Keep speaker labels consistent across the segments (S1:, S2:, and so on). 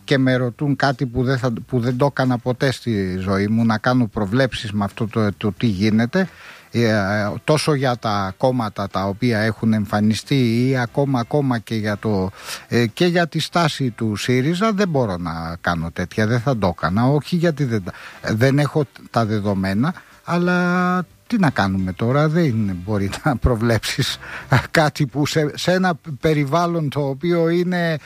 S1: και με ρωτούν κάτι που δεν το έκανα ποτέ στη ζωή μου, να κάνω προβλέψεις με αυτό το τι γίνεται, τόσο για τα κόμματα τα οποία έχουν εμφανιστεί ή ακόμα και για τη στάση του ΣΥΡΙΖΑ, δεν μπορώ να κάνω τέτοια, δεν θα το έκανα, όχι γιατί δεν έχω τα δεδομένα, αλλά τι να κάνουμε τώρα, δεν μπορεί να προβλέψεις κάτι που σε ένα περιβάλλον το οποίο είναι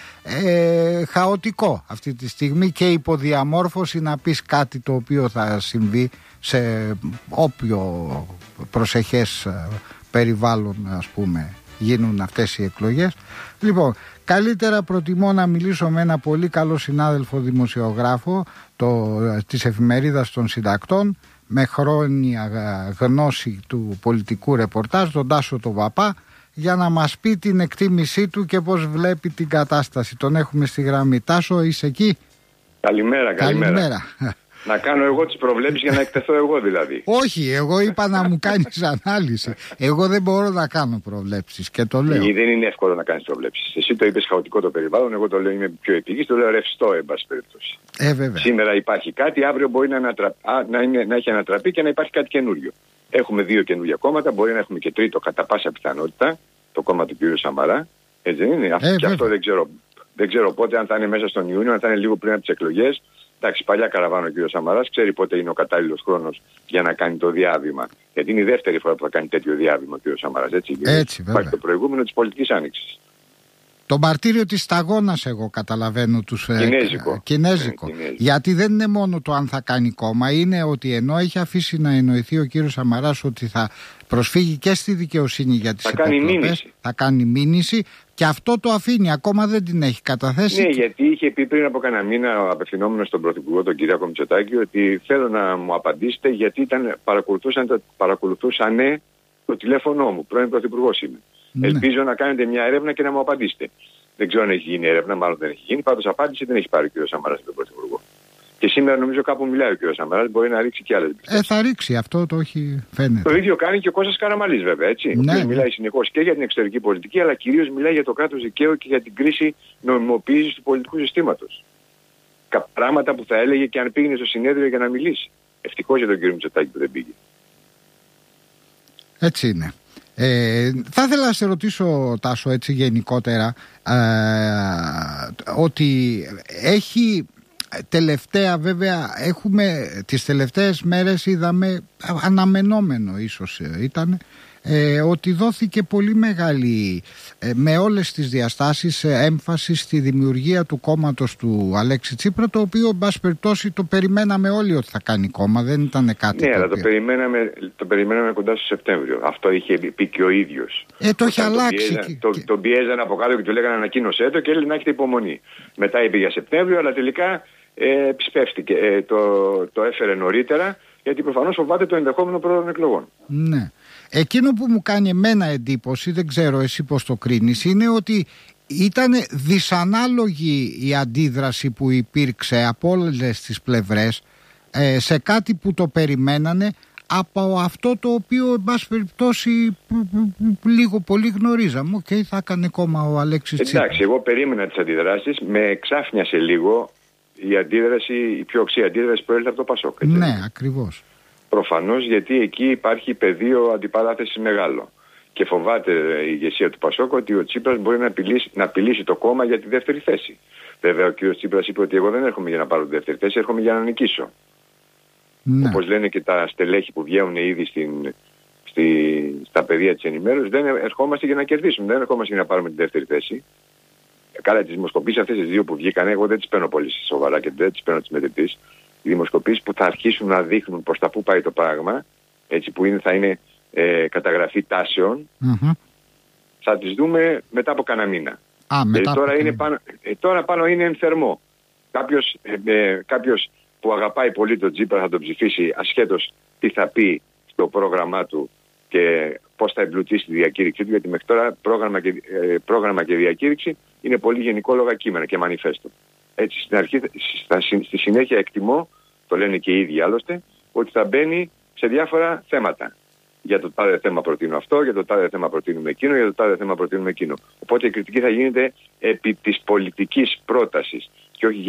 S1: χαοτικό αυτή τη στιγμή και υποδιαμόρφωση, να πεις κάτι το οποίο θα συμβεί σε όποιο προσεχές περιβάλλον, ας πούμε, γίνουν αυτές οι εκλογές. Λοιπόν, καλύτερα προτιμώ να μιλήσω με ένα πολύ καλό συνάδελφο δημοσιογράφο της εφημερίδας των συντακτών, με χρόνια γνώση του πολιτικού ρεπορτάζ, τον Τάσο τον Παπά, για να μας πει την εκτίμησή του και πώς βλέπει την κατάσταση. Τον έχουμε στη γραμμή. Τάσο, είσαι εκεί?
S2: Καλημέρα. Να κάνω εγώ τις προβλέψεις για να εκτεθώ εγώ δηλαδή.
S1: Όχι, εγώ είπα να μου κάνεις ανάλυση. Εγώ δεν μπορώ να κάνω προβλέψεις και το λέω.
S2: Δεν είναι εύκολο να κάνεις προβλέψεις. Εσύ το είπες χαοτικό το περιβάλλον, εγώ το λέω είμαι πιο επίγης, το λέω ρευστό εν πάση περιπτώσει.
S1: Βέβαια.
S2: Σήμερα υπάρχει κάτι, αύριο μπορεί να έχει ανατραπεί και να υπάρχει κάτι καινούριο. Έχουμε 2 καινούργια κόμματα, μπορεί να έχουμε και τρίτο κατά πάσα πιθανότητα, το κόμμα του κ. Σαμαρά. Έτσι δεν είναι? Και αυτό δεν ξέρω πότε, αν θα είναι μέσα στον Ιούνιο, αν θα είναι λίγο πριν από τις εκλογές. Εντάξει, παλιά καραβάνο ο κ. Σαμαράς, ξέρει πότε είναι ο κατάλληλος χρόνος για να κάνει το διάβημα. Γιατί είναι η δεύτερη φορά που θα κάνει τέτοιο διάβημα ο κ. Σαμαράς. Έτσι, υπάρχει το προηγούμενο της πολιτικής άνοιξης.
S1: Το μαρτύριο της σταγόνας, εγώ καταλαβαίνω τους Κινέζικο. Γιατί δεν είναι μόνο το αν θα κάνει κόμμα, είναι ότι ενώ έχει αφήσει να εννοηθεί ο κύριος Σαμαράς ότι θα προσφύγει και στη δικαιοσύνη για τις υποκλοπές, θα κάνει μήνυση, και αυτό το αφήνει, ακόμα δεν την έχει καταθέσει.
S2: Ναι, γιατί είχε πει πριν από κανένα μήνα, απευθυνόμενος στον Πρωθυπουργό τον Κυριάκο Μητσοτάκη, ότι θέλω να μου απαντήσετε γιατί παρακολουθούσαν το τηλέφωνό μου, πρώην Πρωθυπουργός είμαι. Ναι. Ελπίζω να κάνετε μια έρευνα και να μου απαντήσετε. Δεν ξέρω αν έχει γίνει έρευνα, μάλλον δεν έχει γίνει. Πάντως απάντηση δεν έχει πάρει ο κ. Σαμαράς τον Πρωθυπουργό. Και σήμερα νομίζω κάπου μιλάει ο κ. Σαμαράς, μπορεί να ρίξει κι άλλες.
S1: Θα ρίξει, αυτό το έχει φαίνεται.
S2: Το ίδιο κάνει και ο Κώστας Καραμανλής βέβαια, έτσι. Ναι, ο μιλάει συνεχώς και για την εξωτερική πολιτική, αλλά κυρίως μιλάει για το κράτος δικαίου και για την κρίση νομιμοποίησης του πολιτικού συστήματος. Πράγματα που θα έλεγε και αν πήγαινε στο συνέδριο για να μιλήσει. Ευτυχώς για τον κ. Μητσοτάκη που δεν πήγε.
S1: Έτσι είναι. Θα ήθελα να σε ρωτήσω, Τάσο, έτσι γενικότερα, ότι έχει τελευταία, βέβαια έχουμε τις τελευταίες μέρες είδαμε, αναμενόμενο ίσως ήταν, ότι δόθηκε πολύ μεγάλη, με όλες τις διαστάσεις, έμφαση στη δημιουργία του κόμματος του Αλέξη Τσίπρα, το οποίο εν πάση περιπτώσει το περιμέναμε όλοι ότι θα κάνει κόμμα, δεν ήταν κάτι.
S2: Ναι, αλλά το περιμέναμε κοντά στο Σεπτέμβριο. Αυτό είχε πει και ο ίδιος.
S1: Το έχει αλλάξει.
S2: Τον πιέζαν από κάτω και του λέγανε ανακοίνωσέ το και έλεγε να έχετε υπομονή. Μετά είπε για Σεπτέμβριο, αλλά τελικά επισπεύτηκε. Το έφερε νωρίτερα, γιατί προφανώς φοβάται το ενδεχόμενο πρόεδρων εκλογών.
S1: Ναι. Εκείνο που μου κάνει εμένα εντύπωση, δεν ξέρω εσύ πώς το κρίνεις, είναι ότι ήταν δυσανάλογη η αντίδραση που υπήρξε από όλες τις πλευρές σε κάτι που το περιμένανε από αυτό το οποίο εν πάση περιπτώσει λίγο πολύ γνωρίζαμε. Θα έκανε κόμμα ο Αλέξης Τσίπρας.
S2: Εντάξει, εγώ περίμενα τις αντιδράσεις, με εξάφνιασε λίγο η πιο οξύ αντίδραση που έλειπε από το Πασόκ.
S1: Ναι, ακριβώς.
S2: Προφανώς, γιατί εκεί υπάρχει πεδίο αντιπαράθεσης μεγάλο. Και φοβάται η ηγεσία του Πασόκ ότι ο Τσίπρας μπορεί να απειλήσει το κόμμα για τη δεύτερη θέση. Βέβαια, ο κ. Τσίπρας είπε ότι εγώ δεν έρχομαι για να πάρω τη δεύτερη θέση, έρχομαι για να νικήσω. Ναι. Όπως λένε και τα στελέχη που βγαίνουν ήδη στα πεδία της ενημέρωσης, δεν ερχόμαστε για να κερδίσουμε, δεν ερχόμαστε για να πάρουμε τη δεύτερη θέση. Καλά, τις δημοσκοπήσεις αυτές τις δύο που βγήκαν, εγώ δεν τις παίρνω πολύ σοβαρά και δεν τις παίρνω τις μετρητής. Οι δημοσκοπήσεις που θα αρχίσουν να δείχνουν προς τα πού πάει το πράγμα, έτσι που θα είναι καταγραφή τάσεων, θα τις δούμε μετά από κανένα μήνα. Τώρα πάνω είναι εν θερμό. Κάποιος που αγαπάει πολύ τον Τσίπρα θα τον ψηφίσει ασχέτως τι θα πει στο πρόγραμμά του και πώς θα εμπλουτίσει τη διακήρυξή του, γιατί μέχρι τώρα πρόγραμμα και διακήρυξη είναι πολύ γενικόλογα κείμενα και μανιφέστο. Έτσι, στη συνέχεια εκτιμώ, το λένε και οι ίδιοι άλλωστε, ότι θα μπαίνει σε διάφορα θέματα. Για το τάδε θέμα προτείνω αυτό, για το τάδε θέμα προτείνουμε εκείνο, για το τάδε θέμα προτείνουμε εκείνο. Οπότε η κριτική θα γίνεται επί της πολιτικής πρότασης και όχι